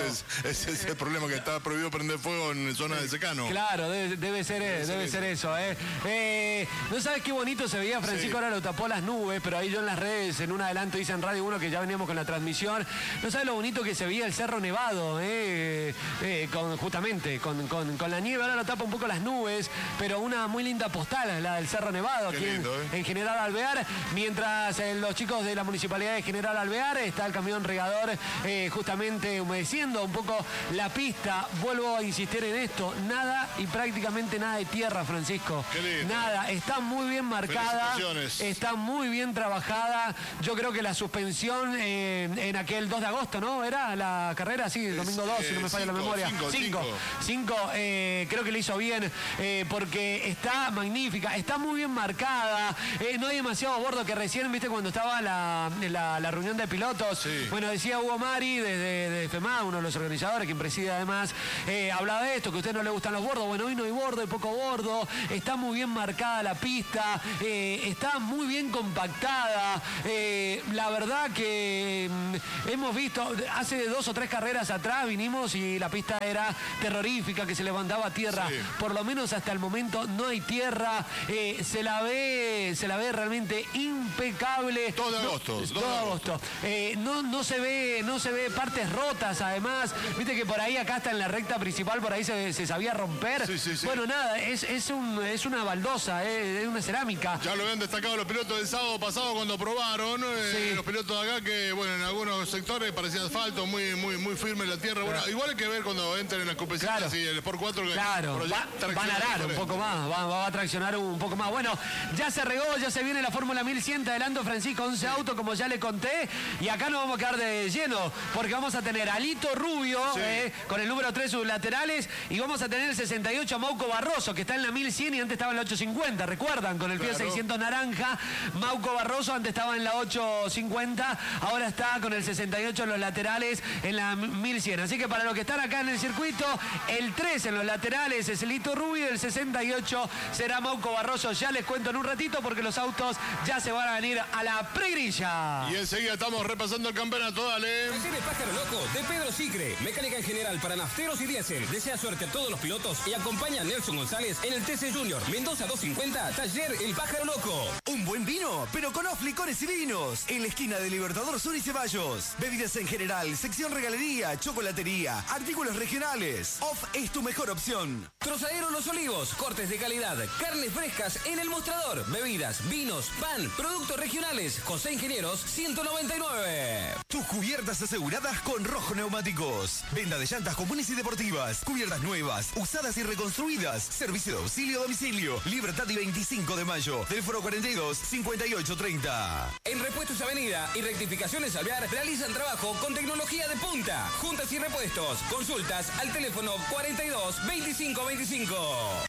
es, ese es el problema, que está prohibido prender fuego en zona de secano. Claro, debe, debe ser, debe, debe ser eso. ¿eh? Eh, no sabes qué bonito se veía, Francisco, sí. Ahora lo tapó las nubes, pero ahí yo en las redes, en un adelanto hice en Radio uno que ya veníamos con la transmisión. No sabes lo bonito que se veía el Cerro Nevado, ¿eh? Eh, con, justamente, con, con, con la nieve. Ahora lo tapa un poco las nubes, pero una muy linda postal, la del Cerro Nevado, aquí lindo, en, eh. en General Alvear. Mientras eh, los chicos de la Municipalidad de General Alvear, está el camión regador eh, justamente humedeciendo un poco la pista. Vuelvo a insistir en esto, nada y prácticamente nada de tierra, Francisco. Nada, está muy bien marcada, está muy bien trabajada. Yo creo que la suspensión eh, en aquel dos de agosto, ¿no? ¿Era la carrera? Sí, el domingo dos, si no me falla la memoria. cinco. cinco, eh, creo que le hizo bien, eh, porque está magnífica, está muy bien marcada, eh, no hay demasiado bordo, que recién, viste, cuando estaba la, la, la reunión de pilotos, sí. Bueno, decía Hugo Mari, desde de FEMA, uno de los organizadores, quien preside además, eh, hablaba de esto, que a usted no le gustan los bordos. Bueno, hoy no hay bordo, hay poco bordo, está muy bien marcada la pista, eh, está muy bien compactada, eh, la verdad que mm, hemos visto, hace dos o tres carreras atrás vinimos y la pista era terrorífica, que se levantaba tierra, sí. Por lo menos hasta el momento no hay tierra, eh, se la ve, se la ve realmente impecable. Todo de agosto. No, todo de agosto. Eh, no, no se ve, no se ve partes rotas, además, viste que por ahí acá está en la recta principal, por ahí se, se sabía romper. Sí, sí, sí. Bueno, nada, es, es, un, es una baldosa, eh, es una cerámica. Ya lo habían destacado los pilotos del sábado pasado cuando probaron, eh, sí. Los pilotos de acá, que bueno, en algunos sectores parecía asfalto, muy, muy, muy firme la tierra. Bueno, igual hay que ver cuando entren en las cupecitas, claro. Y el Sport cuatro. Claro, va, van a arar un poco más, va, va a traccionar un poco más. Bueno, ya se regó, ya se viene la Fórmula mil cien, te adelanto, Francisco, once sí. Autos, como ya le conté, y acá nos vamos a quedar de lleno, porque vamos a tener a Lito Rubio, sí. eh, con el número tres, sus laterales, y vamos a tener el sesenta y ocho a Mauco Barroso, que está en la mil cien y antes estaba en la ochocientos cincuenta, recuerdan, con el claro. Fiat seiscientos naranja. Mauco Barroso antes estaba en la ochocientos cincuenta, ahora está con el sesenta y ocho en los laterales en la mil cien. Así que para los que están acá en el circuito, el tres en los laterales es Lito Rubio, el sesenta y ocho será Mauco Barroso. Ya les cuento en un ratito, porque los autos ya se van a venir a la pregrilla. Y enseguida estamos repasando el campeonato, dale. Taller de Pájaro Loco de Pedro Sicre, mecánica en general para nafteros y diésel. Desea suerte a todos los pilotos y acompaña a Nelson González en el T C Junior Mendoza doscientos cincuenta, Taller El Pájaro Loco. Un buen vino, pero con off licores y vinos. En la esquina de Libertador Sur y Ceballos. Bebidas en general, sección regalería, chocolatería, artículos regionales. Off es tu mejor opción. Trozadero Los Olivos, cortes de calidad, carnes frescas en el mostrador, bebidas, vinos, pan, productos regionales. José Ingenieros ciento noventa y nueve. Tus cubiertas aseguradas con Rojo Neumáticos. Venta de llantas comunes y deportivas, cubiertas nuevas, usadas y reconstruidas. Servicio de auxilio a domicilio. Libertad y veinticinco de mayo. Teléfono cuarenta y dos, cincuenta y ocho, treinta. En Repuestos Avenida y Rectificaciones Alvear realizan trabajo con tecnología de punta. Juntas y repuestos. Consultas al teléfono cuarenta y dos, veinticinco, veinticinco.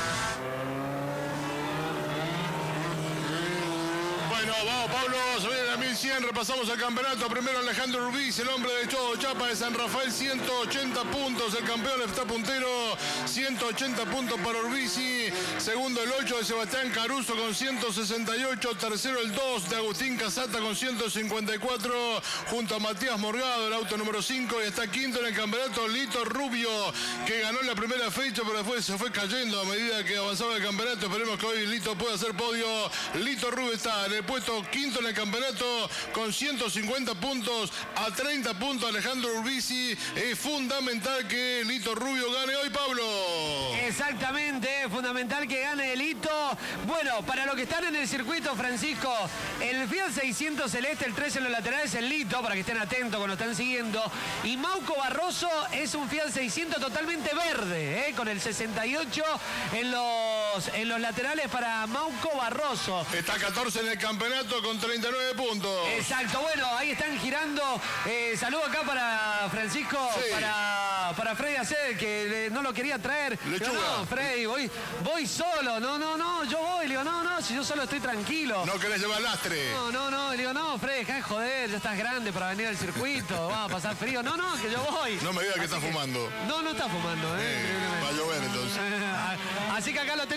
Bueno, vamos, Pablo, se viene la mil cien, repasamos el campeonato. Primero Alejandro Urbis, el hombre de todo Chapa de San Rafael, ciento ochenta puntos. El campeón está puntero, ciento ochenta puntos para Urbisi. Segundo el ocho de Sebastián Caruso con ciento sesenta y ocho. Tercero el dos de Agustín Casata con ciento cincuenta y cuatro. Junto a Matías Morgado, el auto número cinco. Y está quinto en el campeonato Lito Rubio, que ganó en la primera fecha, pero después se fue cayendo a medida que avanzaba el campeonato. Esperemos que hoy Lito pueda hacer podio. Lito Rubio está en el puesto quinto en el campeonato con ciento cincuenta puntos, a treinta puntos Alejandro Urbisi. Es fundamental que Lito Rubio gane hoy, Pablo. Exactamente, es fundamental que gane Lito. Bueno, para los que están en el circuito, Francisco, el Fiat seiscientos Celeste, el tres en los laterales, el Lito, para que estén atentos cuando están siguiendo. Y Mauco Barroso es un Fiat seiscientos totalmente verde, ¿eh? Con el sesenta y ocho en los, en los laterales para Mauco Barroso. Está catorce en el campeonato con treinta y nueve puntos. Exacto, bueno, ahí están girando. Eh, saludo acá para Francisco, sí. para, para Freddy Aced, que eh, no lo quería traer. Lechuga. Digo, no, Freddy, voy, voy solo. No, no, no, yo voy. Le digo, no, no, si yo solo estoy tranquilo. No querés llevar lastre. No, no, no. Le digo, no, Freddy, dejá de joder, ya estás grande para venir al circuito. Vamos a pasar frío. No, no, que yo voy. No me digas que está fumando. No, no está fumando, ¿eh? eh va a llover entonces. Así que acá lo tengo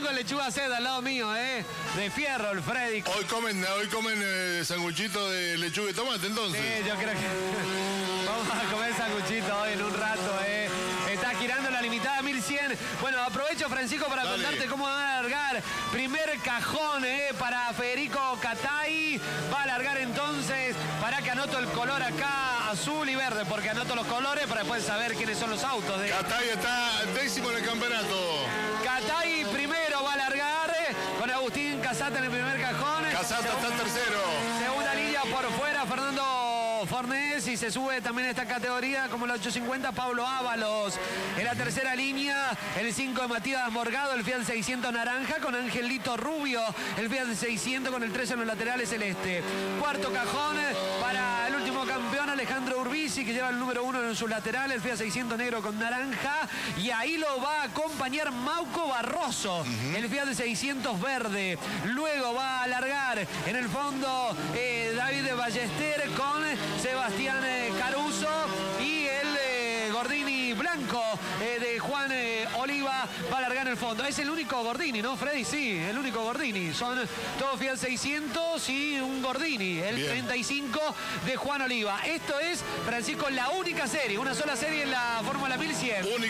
bien con lechuga seda al lado mío, ¿eh? De fierro, el Freddy. Hoy comen, hoy comen eh, sanguchito de lechuga y tomate, entonces. Sí, yo creo que vamos a comer sanguchito hoy en un rato, ¿eh? Está girando la limitada mil cien. Bueno, aprovecho, Francisco, para Dale. contarte cómo va a alargar. Primer cajón, ¿eh? Para Federico Catay. Va a alargar entonces, para que anoto el color acá, azul y verde, porque anoto los colores para después saber quiénes son los autos. De... Catay está décimo en el campeonato. Catay primero va a alargar, ¿eh? Con Agustín Casata en el primer cajón. Casata está en tercero. Segunda línea por fuera, Fernando Fornés, y se sube también esta categoría como la ochocientos cincuenta, Pablo Ábalos. En la tercera línea, el cinco de Matías Morgado, el Fiat seiscientos naranja con Angelito Rubio, el Fiat seiscientos con el trece en los laterales celeste. Cuarto cajón para el último campeón, Alejandro Urbisi, que lleva el número uno en sus laterales, el Fiat seiscientos negro con naranja, y ahí lo va a acompañar Mauco Barroso, uh-huh. el Fiat seiscientos verde. Luego va a alargar en el fondo eh, David Ballester con Sebastián eh, Caruso y el eh, Gordini blanco eh, de Juan eh, Oliva va a alargar en el fondo. Es el único Gordini, ¿no, Freddy? Sí, el único Gordini. Son todos Fiat seiscientos y un Gordini, el Bien. treinta y cinco de Juan Oliva. Esto es, Francisco, la única serie, una sola serie en la Fórmula mil cien. Única